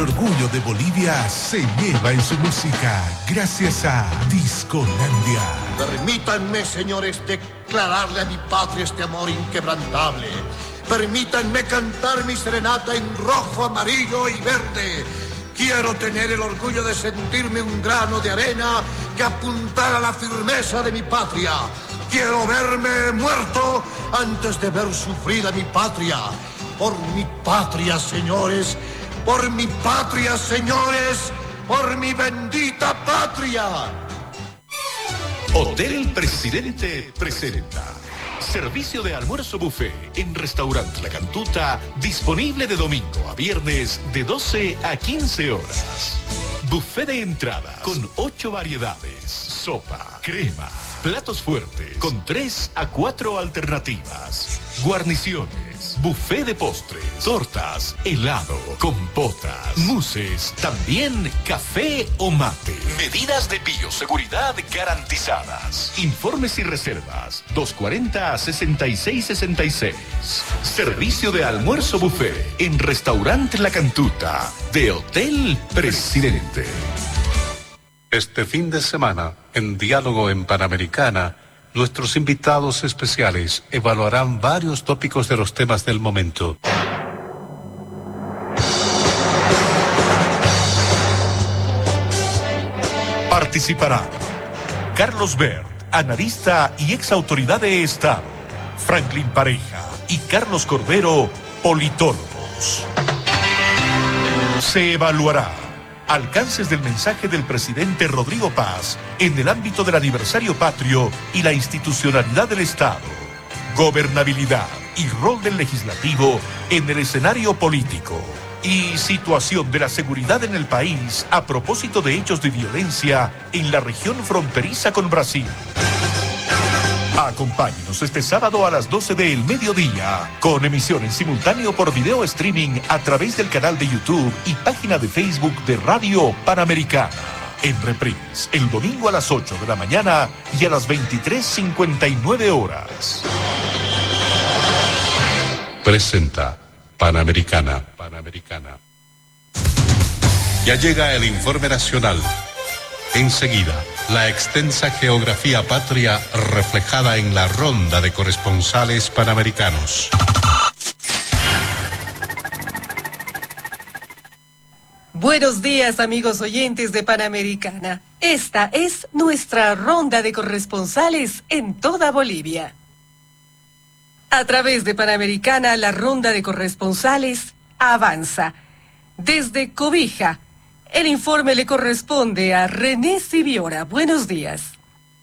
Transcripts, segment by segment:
orgullo de Bolivia se lleva en su música gracias a Discolandia. Permítanme, señores, declararle a mi patria este amor inquebrantable. Permítanme cantar mi serenata en rojo, amarillo y verde. Quiero tener el orgullo de sentirme un grano de arena que apuntara a la firmeza de mi patria. Quiero verme muerto antes de ver sufrida mi patria. Por mi patria, señores. Por mi patria, señores. Por mi bendita patria. Hotel Presidente presenta servicio de almuerzo buffet en Restaurante La Cantuta, disponible de domingo a viernes de 12 a 15 horas. Buffet de entrada con 8 variedades, sopa, crema, platos fuertes con 3 a 4 alternativas, guarniciones, buffet de postres, tortas, helado, compotas, mousses, también café o mate. Medidas de bioseguridad garantizadas. Informes y reservas 240-6666. Servicio de almuerzo buffet en Restaurante La Cantuta de Hotel Presidente. Este fin de semana, en Diálogo en Panamericana, nuestros invitados especiales evaluarán varios tópicos de los temas del momento. Participarán Carlos Bert, analista y ex autoridad de Estado, Franklin Pareja y Carlos Cordero, politólogos. Se evaluará alcances del mensaje del presidente Rodrigo Paz en el ámbito del aniversario patrio y la institucionalidad del Estado, gobernabilidad y rol del legislativo en el escenario político y situación de la seguridad en el país a propósito de hechos de violencia en la región fronteriza con Brasil. Acompáñenos este sábado a las 12 del mediodía, con emisión en simultáneo por video streaming a través del canal de YouTube y página de Facebook de Radio Panamericana. En reprise, el domingo a las 8 de la mañana y a las 23:59 horas. Presenta Panamericana. Ya llega el informe nacional. Enseguida, la extensa geografía patria reflejada en la ronda de corresponsales panamericanos. Buenos días, amigos oyentes de Panamericana. Esta es nuestra ronda de corresponsales en toda Bolivia. A través de Panamericana, la ronda de corresponsales avanza. Desde Cobija, el informe le corresponde a René Sibiora. Buenos días.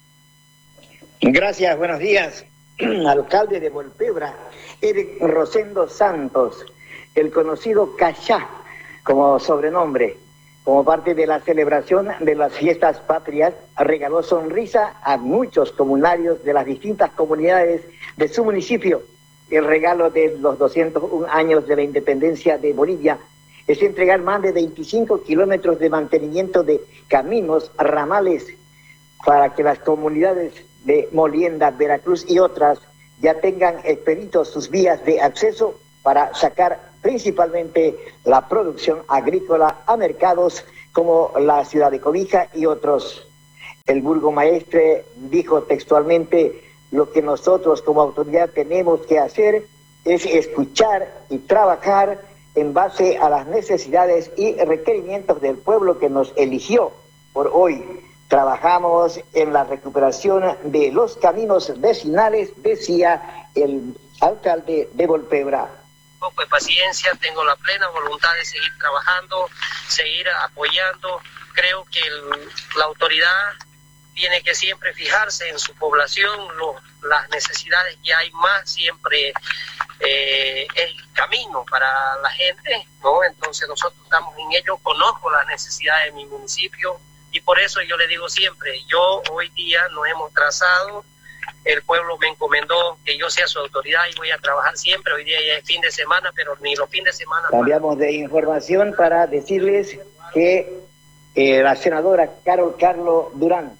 Gracias, buenos días. Alcalde de Volpebra, Eric Rosendo Santos, el conocido Cachá como sobrenombre, como parte de la celebración de las fiestas patrias, regaló sonrisa a muchos comunarios de las distintas comunidades de su municipio. El regalo de los 201 años de la independencia de Bolivia es entregar más de 25 kilómetros de mantenimiento de caminos, ramales, para que las comunidades de Molienda, Veracruz y otras ya tengan expeditos sus vías de acceso para sacar principalmente la producción agrícola a mercados como la ciudad de Cobija y otros. El burgomaestre dijo textualmente: lo que nosotros como autoridad tenemos que hacer es escuchar y trabajar en base a las necesidades y requerimientos del pueblo que nos eligió. Por hoy trabajamos en la recuperación de los caminos vecinales, decía el alcalde de Volpebra. Un poco de paciencia, tengo la plena voluntad de seguir trabajando, seguir apoyando. Creo que la autoridad tiene que siempre fijarse en su población, las necesidades que hay más siempre el camino para la gente, ¿no? Entonces nosotros estamos en ello, conozco las necesidades de mi municipio y por eso yo le digo siempre, yo hoy día nos hemos trazado, el pueblo me encomendó que yo sea su autoridad y voy a trabajar siempre. Hoy día ya es fin de semana, pero ni los fines de semana. Cambiamos de información para decirles que la senadora Carlo Durán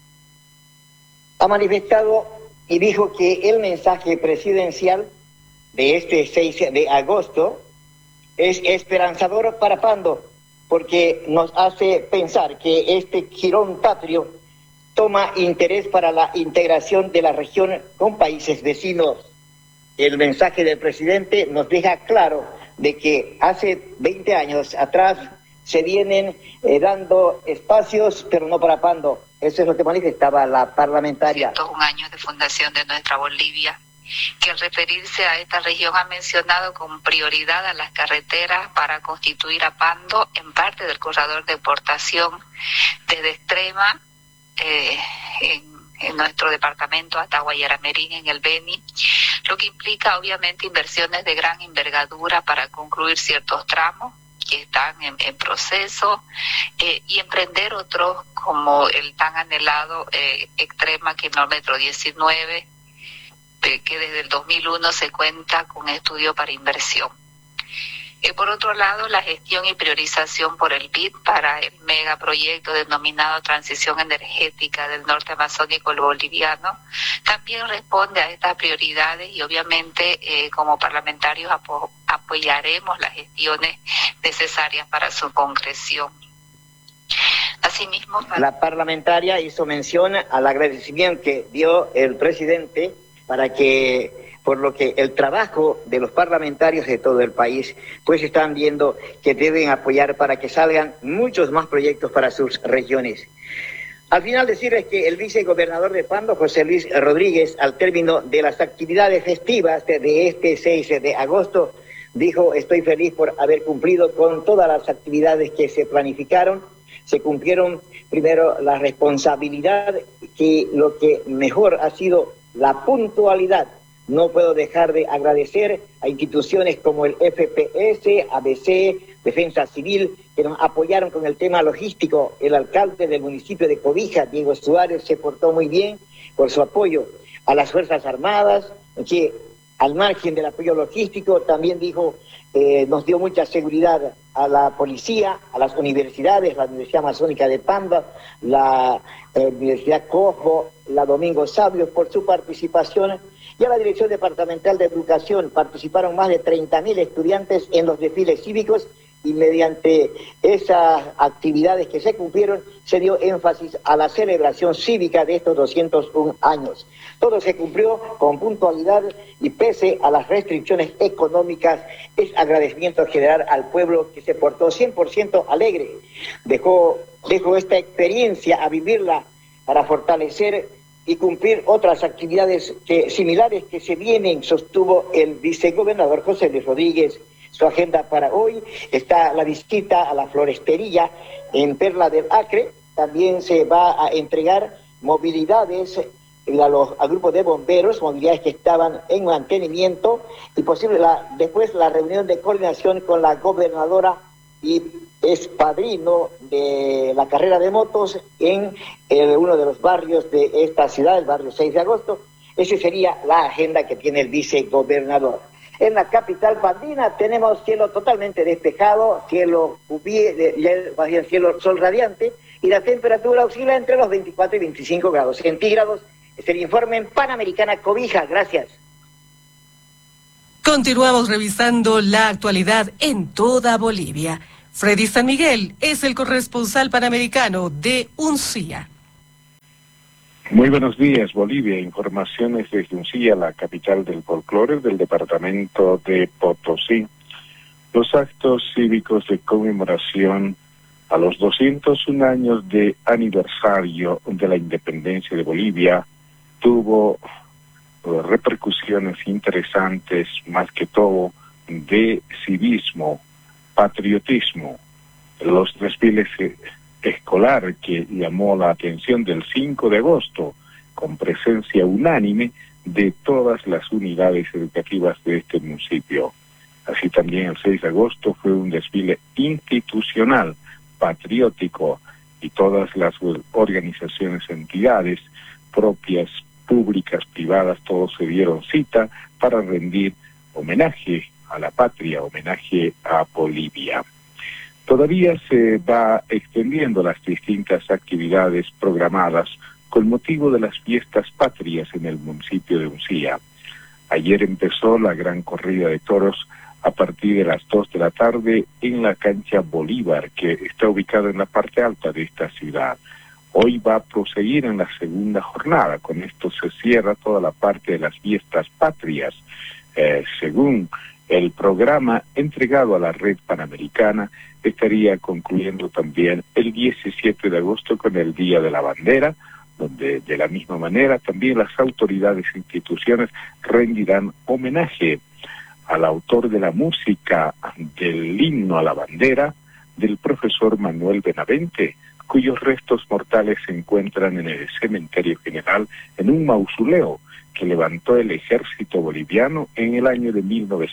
ha manifestado y dijo que el mensaje presidencial de este 6 de agosto es esperanzador para Pando, porque nos hace pensar que este jirón patrio toma interés para la integración de la región con países vecinos. El mensaje del presidente nos deja claro de que hace 20 años atrás se vienen dando espacios, pero no para Pando. Eso es lo que manifestaba la parlamentaria. 101 años de fundación de nuestra Bolivia, que al referirse a esta región ha mencionado con prioridad a las carreteras para constituir a Pando en parte del corredor de exportación desde Extrema, en nuestro departamento hasta Guayaramerín en el Beni, lo que implica obviamente inversiones de gran envergadura para concluir ciertos tramos que están en proceso y emprender otros como el tan anhelado Extrema kilómetro 19, que desde el 2001 se cuenta con estudio para inversión. Por otro lado, la gestión y priorización por el BID para el megaproyecto denominado Transición Energética del Norte Amazónico el Boliviano también responde a estas prioridades y obviamente como parlamentarios apoyaremos las gestiones necesarias para su concreción. Asimismo, la parlamentaria hizo mención al agradecimiento que dio el presidente para que, por lo que el trabajo de los parlamentarios de todo el país, pues están viendo que deben apoyar para que salgan muchos más proyectos para sus regiones. Al final decirles que el vicegobernador de Pando, José Luis Rodríguez, al término de las actividades festivas de este 6 de agosto, dijo: estoy feliz por haber cumplido con todas las actividades que se planificaron. Se cumplieron primero la responsabilidad, que lo que mejor ha sido la puntualidad. No puedo dejar de agradecer a instituciones como el FPS, ABC, Defensa Civil, que nos apoyaron con el tema logístico. El alcalde del municipio de Cobija, Diego Suárez, se portó muy bien por su apoyo a las Fuerzas Armadas, que al margen del apoyo logístico también dijo, nos dio mucha seguridad a la policía, a las universidades, la Universidad Amazónica de Panda, la Universidad Cojo, la Domingo Sabio, por su participación, y a la Dirección Departamental de Educación. Participaron más de 30.000 estudiantes en los desfiles cívicos, y mediante esas actividades que se cumplieron, se dio énfasis a la celebración cívica de estos 201 años. Todo se cumplió con puntualidad y pese a las restricciones económicas, es agradecimiento general al pueblo que se portó 100% alegre. Dejó esta experiencia a vivirla para fortalecer y cumplir otras actividades similares que se vienen, sostuvo el vicegobernador José Luis Rodríguez. Su agenda para hoy está la visita a la florestería en Perla del Acre. También se va a entregar movilidades al grupo de bomberos, movilidades que estaban en mantenimiento, y después la reunión de coordinación con la gobernadora, y es padrino de la carrera de motos en uno de los barrios de esta ciudad, el barrio 6 de agosto. Esa sería la agenda que tiene el vicegobernador. En la capital andina tenemos cielo totalmente despejado, sol radiante, y la temperatura oscila entre los 24 y 25 grados centígrados. Es el informe en Panamericana Cobija. Gracias. Continuamos revisando la actualidad en toda Bolivia. Freddy San Miguel es el corresponsal panamericano de UNCIA. Muy buenos días, Bolivia. Informaciones desde UNCIA, la capital del folclore del departamento de Potosí. Los actos cívicos de conmemoración a los 201 años de aniversario de la independencia de Bolivia tuvo repercusiones interesantes, más que todo de civismo, patriotismo. Los desfiles escolar que llamó la atención del 5 de agosto, con presencia unánime de todas las unidades educativas de este municipio. Así también el 6 de agosto fue un desfile institucional, patriótico, y todas las organizaciones, entidades propias, públicas, privadas, todos se dieron cita para rendir homenaje a la patria, homenaje a Bolivia. Todavía se va extendiendo las distintas actividades programadas con motivo de las fiestas patrias en el municipio de UNCIA. Ayer empezó la gran corrida de toros a partir de las 2 de la tarde en la cancha Bolívar, que está ubicada en la parte alta de esta ciudad. Hoy va a proseguir en la segunda jornada. Con esto se cierra toda la parte de las fiestas patrias. Según el programa entregado a la red panamericana, estaría concluyendo también el 17 de agosto con el Día de la Bandera, donde de la misma manera también las autoridades e instituciones rendirán homenaje al autor de la música del himno a la bandera, del profesor Manuel Benavente, cuyos restos mortales se encuentran en el cementerio general en un mausoleo que levantó el ejército boliviano en el año de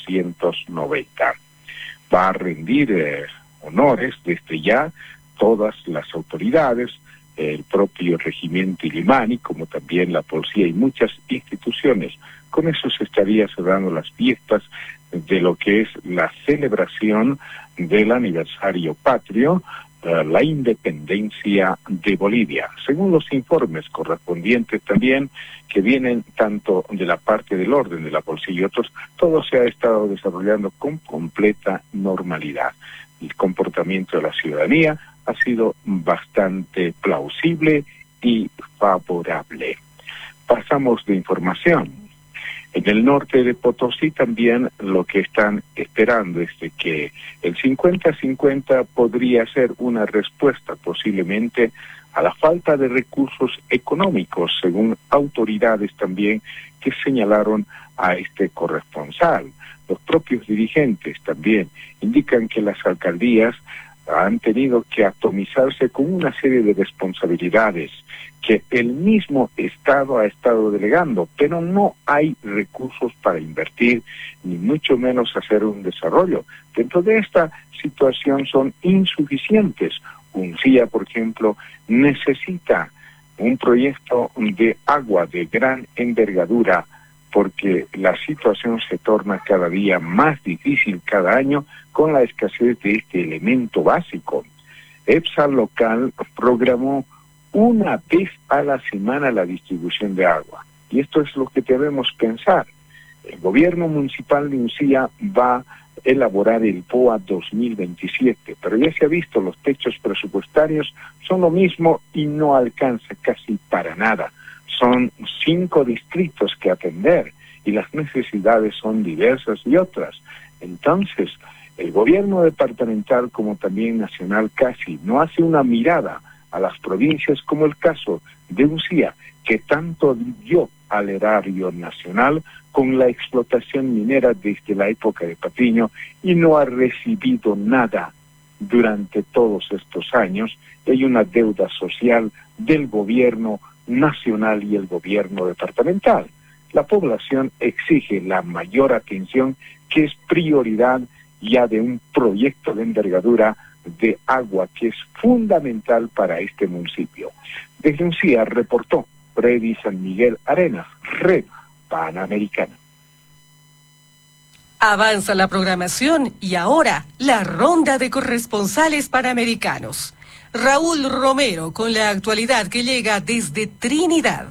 1990. Va a rendir honores desde ya todas las autoridades, el propio regimiento Illimani, como también la policía y muchas instituciones. Con eso se estaría cerrando las fiestas de lo que es la celebración del aniversario patrio, la independencia de Bolivia. Según los informes correspondientes también, que vienen tanto de la parte del orden de la policía y otros, todo se ha estado desarrollando con completa normalidad. El comportamiento de la ciudadanía ha sido bastante plausible y favorable. Pasamos de información. En el norte de Potosí también lo que están esperando es de que el 50-50 podría ser una respuesta posiblemente a la falta de recursos económicos, según autoridades también que señalaron a este corresponsal. Los propios dirigentes también indican que las alcaldías han tenido que atomizarse con una serie de responsabilidades que el mismo Estado ha estado delegando, pero no hay recursos para invertir, ni mucho menos hacer un desarrollo. Dentro de esta situación son insuficientes. Uncía, por ejemplo, necesita un proyecto de agua de gran envergadura, porque la situación se torna cada día más difícil cada año con la escasez de este elemento básico. EPSA local programó una vez a la semana la distribución de agua, y esto es lo que debemos pensar. El gobierno municipal de Uncía va a elaborar el POA 2027, pero ya se ha visto, los techos presupuestarios son lo mismo y no alcanza casi para nada. Son 5 distritos que atender y las necesidades son diversas y otras. Entonces, el gobierno departamental como también nacional casi no hace una mirada a las provincias, como el caso de Uncía, que tanto dio al erario nacional con la explotación minera desde la época de Patiño y no ha recibido nada durante todos estos años. Hay una deuda social del gobierno nacional y el gobierno departamental. La población exige la mayor atención, que es prioridad ya de un proyecto de envergadura de agua que es fundamental para este municipio. Desde Uncía reportó Freddy San Miguel Arenas, Red Panamericana. Avanza la programación y ahora la ronda de corresponsales panamericanos. Raúl Romero con la actualidad que llega desde Trinidad.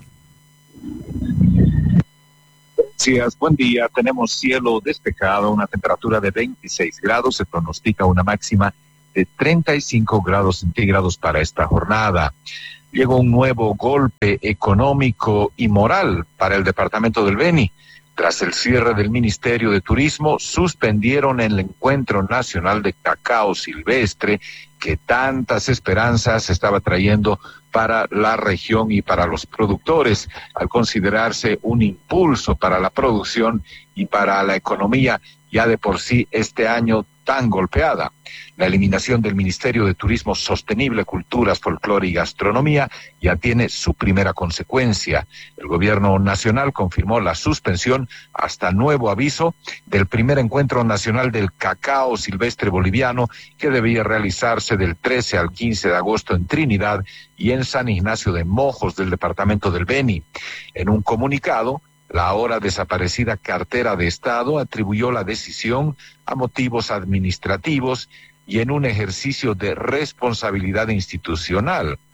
Gracias, buen día. Tenemos cielo despejado, una temperatura de 26 grados, se pronostica una máxima de 35 grados centígrados para esta jornada. Llegó un nuevo golpe económico y moral para el departamento del Beni. Tras el cierre del Ministerio de Turismo, suspendieron el Encuentro Nacional de Cacao Silvestre que tantas esperanzas estaba trayendo para la región y para los productores, al considerarse un impulso para la producción y para la economía ya de por sí este año tan golpeada. La eliminación del Ministerio de Turismo Sostenible, Culturas, Folclore y Gastronomía ya tiene su primera consecuencia. El gobierno nacional confirmó la suspensión hasta nuevo aviso del primer encuentro nacional del cacao silvestre boliviano, que debía realizarse del 13 al 15 de agosto en Trinidad y en San Ignacio de Mojos del departamento del Beni. En un comunicado, la ahora desaparecida cartera de Estado atribuyó la decisión a motivos administrativos y en un ejercicio de responsabilidad institucional.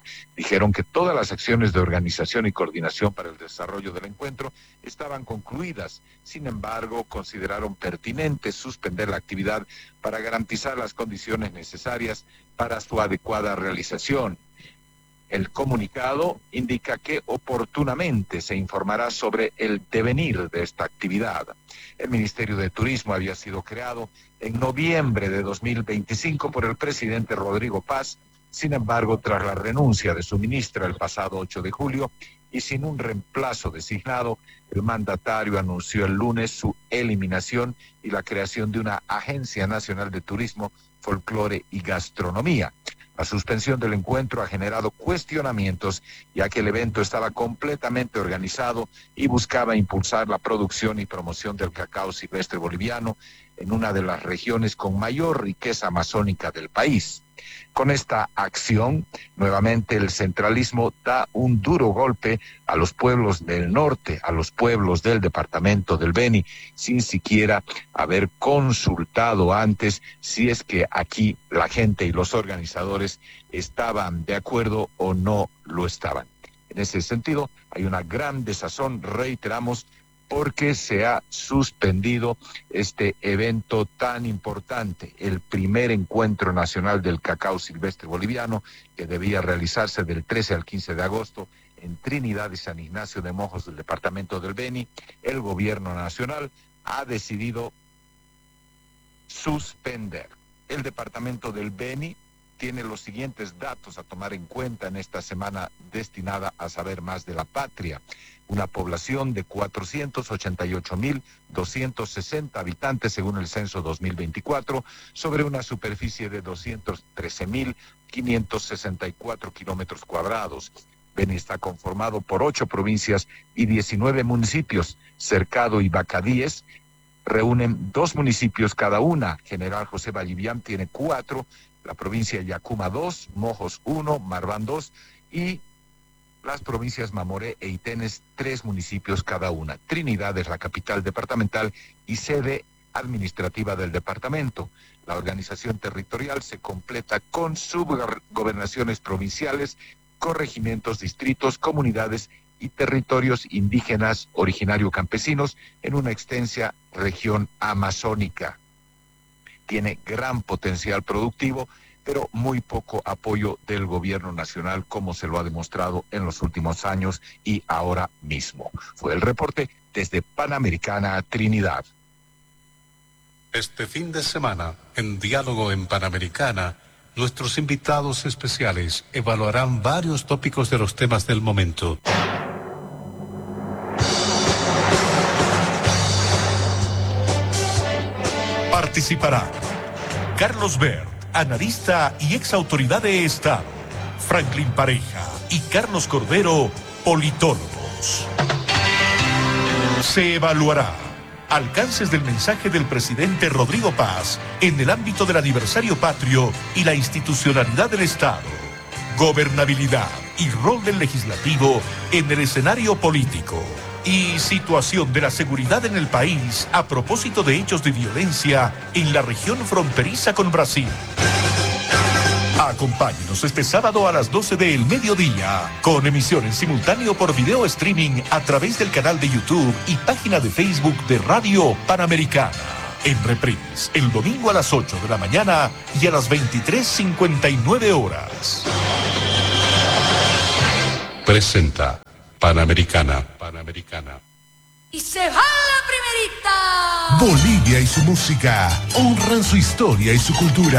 dijeron que todas las acciones de organización y coordinación para el desarrollo del encuentro estaban concluidas. Sin embargo, consideraron pertinente suspender la actividad para garantizar las condiciones necesarias para su adecuada realización. El comunicado indica que oportunamente se informará sobre el devenir de esta actividad. El Ministerio de Turismo había sido creado en noviembre de 2025 por el presidente Rodrigo Paz. Sin embargo, tras la renuncia de su ministra el pasado 8 de julio y sin un reemplazo designado, el mandatario anunció el lunes su eliminación y la creación de una Agencia Nacional de Turismo, Folclore y Gastronomía. La suspensión del encuentro ha generado cuestionamientos, ya que el evento estaba completamente organizado y buscaba impulsar la producción y promoción del cacao silvestre boliviano en una de las regiones con mayor riqueza amazónica del país. Con esta acción, nuevamente el centralismo da un duro golpe a los pueblos del norte, a los pueblos del departamento del Beni, sin siquiera haber consultado antes si es que aquí la gente y los organizadores estaban de acuerdo o no lo estaban. En ese sentido, hay una gran desazón, reiteramos, porque se ha suspendido este evento tan importante, el primer encuentro nacional del cacao silvestre boliviano, que debía realizarse del 13 al 15 de agosto en Trinidad y San Ignacio de Mojos del departamento del Beni. El gobierno nacional ha decidido suspender. El departamento del Beni tiene los siguientes datos a tomar en cuenta en esta semana destinada a saber más de la patria. Una población de 488.260 habitantes según el censo 2024, sobre una superficie de 213.564 kilómetros cuadrados. Beni está conformado por 8 provincias y 19 municipios. Cercado y Bacadíes reúnen 2 municipios cada una. General José Vallivian tiene 4, la provincia de Yacuma 2, Mojos 1, Marván 2 y las provincias Mamoré e Itenes 3 municipios cada una. Trinidad es la capital departamental y sede administrativa del departamento. La organización territorial se completa con subgobernaciones provinciales, corregimientos, distritos, comunidades y territorios indígenas originario campesinos en una extensa región amazónica. Tiene gran potencial productivo, pero muy poco apoyo del gobierno nacional, como se lo ha demostrado en los últimos años y ahora mismo. Fue el reporte desde Panamericana, Trinidad. Este fin de semana, en Diálogo en Panamericana, nuestros invitados especiales evaluarán varios tópicos de los temas del momento. Participarán Carlos Bert, analista y ex autoridad de Estado, Franklin Pareja y Carlos Cordero, politólogos. Se evaluará alcances del mensaje del presidente Rodrigo Paz en el ámbito del aniversario patrio y la institucionalidad del Estado, gobernabilidad y rol del legislativo en el escenario político y situación de la seguridad en el país a propósito de hechos de violencia en la región fronteriza con Brasil. Acompáñenos este sábado a las 12 del mediodía, con emisión en simultáneo por video streaming a través del canal de YouTube y página de Facebook de Radio Panamericana. En reprise, el domingo a las 8 de la mañana y a las 23:59 horas. Presenta Panamericana. Y se va la primerita. Bolivia y su música honran su historia y su cultura.